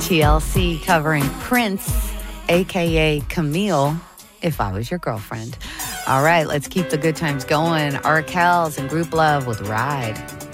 TLC covering Prince, a.k.a. Camille, If I Was Your Girlfriend. All right, let's keep the good times going. Arkells and Group Love with Ride.